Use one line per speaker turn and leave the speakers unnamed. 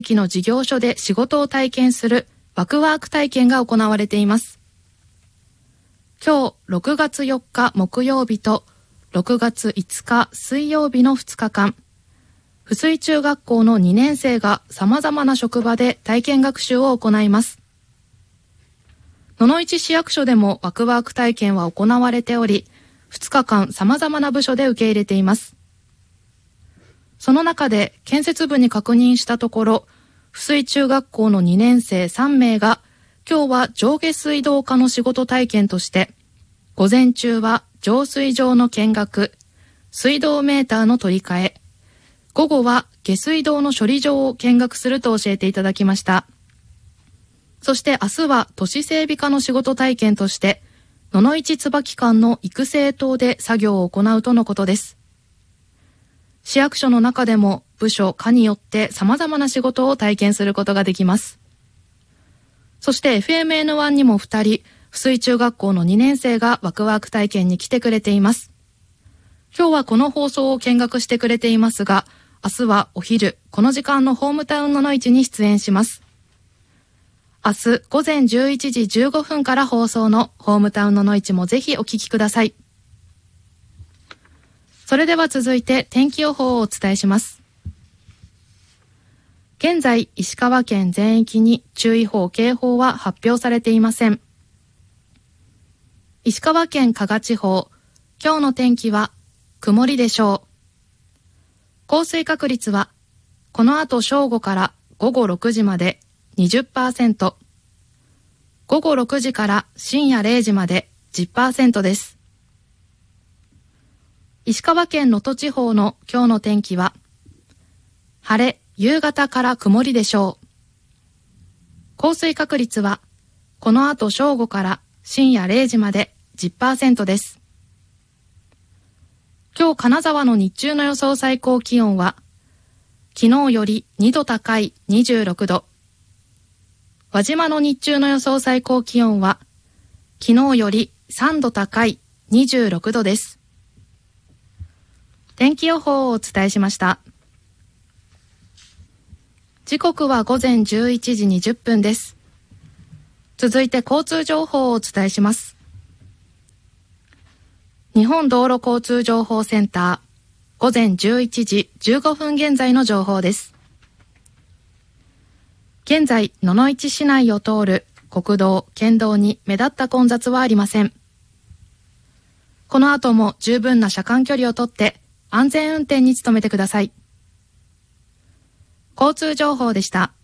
駅の事業所で仕事を体験するワクワーク体験が行われています。今日6月4日木曜日と6月5日水曜日の2日間、翡翠中学校の2年生が様々な職場で体験学習を行います。野々市市役所でもワクワーク体験は行われており、2日間様々な部署で受け入れています。その中で建設部に確認したところ、翡翠中学校の2年生3名が今日は上下水道課の仕事体験として、午前中は浄水場の見学、水道メーターの取り替え、午後は下水道の処理場を見学すると教えていただきました。そして明日は都市整備課の仕事体験として、野々市椿館の育成棟で作業を行うとのことです。市役所の中でも部署、課によって様々な仕事を体験することができます。そして FMN1 にも2人、翡翠中学校の2年生がワクワーク体験に来てくれています。今日はこの放送を見学してくれていますが、明日はお昼、この時間のホームタウン野々市に出演します。明日午前11時15分から放送のホームタウン野々市もぜひお聞きください。それでは続いて天気予報をお伝えします。現在、石川県全域に注意報・警報は発表されていません。石川県加賀地方、今日の天気は曇りでしょう。降水確率は、この後正午から午後6時まで 20%、午後6時から深夜0時まで 10% です。石川県能登地方の今日の天気は、晴れ、夕方から曇りでしょう。降水確率は、この後正午から深夜0時まで 10% です。今日金沢の日中の予想最高気温は、昨日より2度高い26度。輪島の日中の予想最高気温は、昨日より3度高い26度です。天気予報をお伝えしました。時刻は午前11時20分です。続いて交通情報をお伝えします。日本道路交通情報センター、午前11時15分現在の情報です。現在、野々市市内を通る国道、県道に目立った混雑はありません。この後も十分な車間距離をとって安全運転に努めてください。交通情報でした。